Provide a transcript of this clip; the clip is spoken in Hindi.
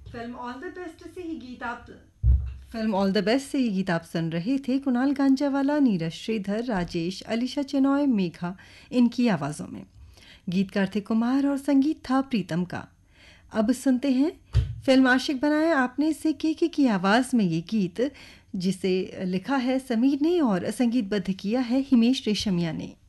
फिल्म ऑल द बेस्ट से ही गीत आप सुन रहे थे। कुणाल गांजावाला, नीरज श्रीधर, राजेश, अलीशा चिनॉय, मेघा, इनकी आवाज़ों में। गीतकार थे कुमार और संगीत था प्रीतम का। अब सुनते हैं फिल्म आशिक बनाया आपने से के की आवाज़ में ये गीत, जिसे लिखा है समीर ने और संगीतबद्ध किया है हिमेश रेशमिया ने।